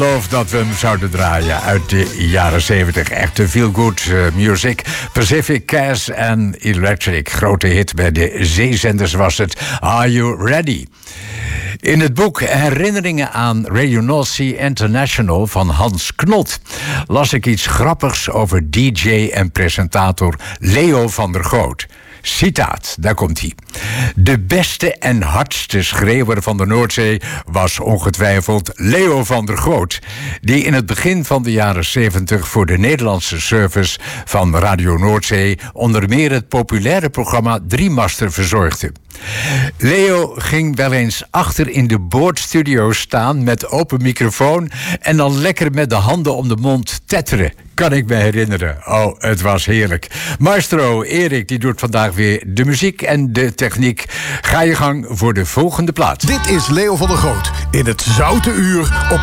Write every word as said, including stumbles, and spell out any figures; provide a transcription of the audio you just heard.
Of dat we hem zouden draaien uit de jaren zeventig. Echte feel-good uh, music. Pacific Gas en Electric. Grote hit bij de zeezenders was het. Are You Ready? In het boek Herinneringen aan Radio North Sea International van Hans Knot las ik iets grappigs over D J en presentator Leo van der Goot. Citaat, daar komt hij. De beste en hardste schreeuwer van de Noordzee was ongetwijfeld Leo van der Goot, die in het begin van de jaren zeventig voor de Nederlandse service van Radio Noordzee onder meer het populaire programma Driemaster verzorgde. Leo ging wel eens achter in de boordstudio staan met open microfoon en dan lekker met de handen om de mond tetteren. Kan ik me herinneren. Oh, het was heerlijk. Maestro Erik, die doet vandaag weer de muziek en de techniek. Ga je gang voor de volgende plaat. Dit is Leo van der Goot in het Zoute Uur op